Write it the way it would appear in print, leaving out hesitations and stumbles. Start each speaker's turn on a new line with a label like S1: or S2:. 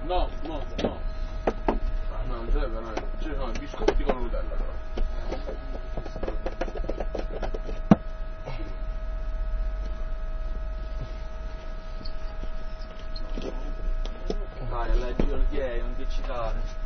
S1: No, no, no. Ah, no, non serve, no. Ci sono i biscotti con Nutella però.
S2: Dai, leggi il gay, non ti eccitare.